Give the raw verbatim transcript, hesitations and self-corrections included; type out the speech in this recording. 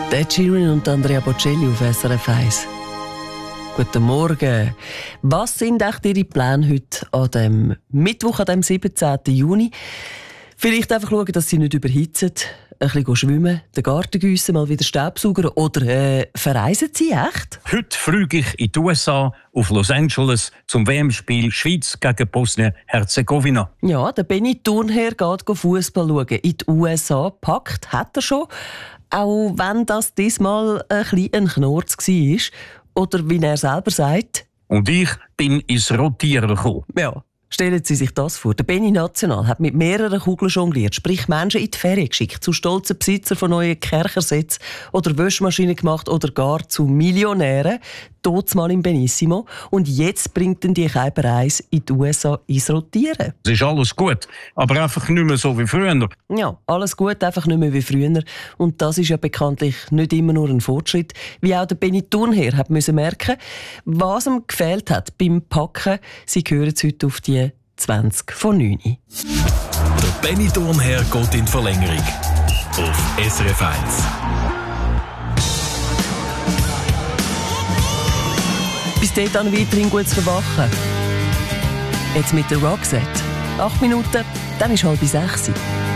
Ed Sheeran und Andrea Bocelli auf S R F eins. Guten Morgen. Was sind echt Ihre Pläne heute an dem Mittwoch, an dem siebzehnten Juni? Vielleicht einfach schauen, dass Sie nicht überhitzen, ein bisschen schwimmen, den Garten giessen, mal wieder Staubsauger oder äh, verreisen Sie echt? Heute fliege ich in die U S A, auf Los Angeles, zum W M-Spiel Schweiz gegen Bosnien-Herzegowina. Ja, der Benny Thurnherr geht Fußball schauen. In die U S A packt, hat er schon. Auch wenn das diesmal ein bisschen ein Knurz war. Oder wie er selber sagt. Und ich bin ins Rotieren gekommen. Ja. Stellen Sie sich das vor. Der Benny National hat mit mehreren Kugeln jongliert, sprich Menschen in die Ferien geschickt, zu stolzen Besitzer von neuen Kerchersätzen oder Wäschmaschinen gemacht oder gar zu Millionären, dort mal im Benissimo. Und jetzt bringt ihn die Keibereis in die U S A ins Rotieren. Es ist alles gut, aber einfach nicht mehr so wie früher. Ja, alles gut, einfach nicht mehr wie früher. Und das ist ja bekanntlich nicht immer nur ein Fortschritt, wie auch der Benny Thurnherr hat müssen merken, was ihm gefehlt hat beim Packen. Sie hören es heute auf die zwanzig von neun. Der Benny Thurnherr geht in die Verlängerung auf S R F eins. Bis dahin dann weiterhin gutes Verwachen. Jetzt mit der Roxette. Acht Minuten, dann ist halb sechs.